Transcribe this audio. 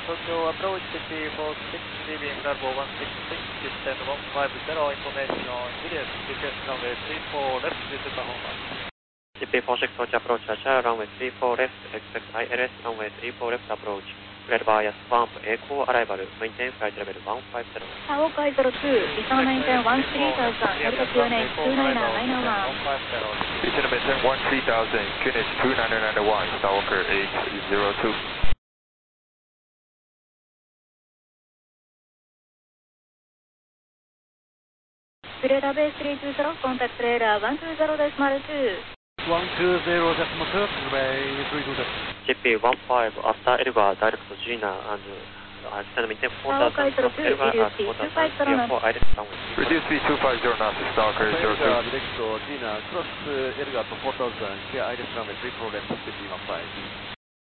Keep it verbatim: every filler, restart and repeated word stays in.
Tokyo approach C P four six, leaving Bravo one six six, descend one five zero, information immediate, request runway three four left, due to performance. C P four six approach, Russia, runway three four left, expect I L S, runway three four left approach. Cleared via swamp, echo arrival, maintain flight level one five zero. Tower zero two, descend maintain one three thousand, Delta Q N H two nine nine one. Descend maintain one three thousand, Q N H two nine nine one, Skywalker eight zero two. Delta Base three two zero, contact radar one two zero decimal two. one two zero decimal two, runway three two zero. C P one five after Elga, direct to Gina and uh, descend maintain four thousand from Elga at four thousand, clear for I L S runway. Reduce speed two five zero knots, Skywalker zero two. Direct to Gina, cross Elga to four thousand, clear I L S runway three four left, C P one five.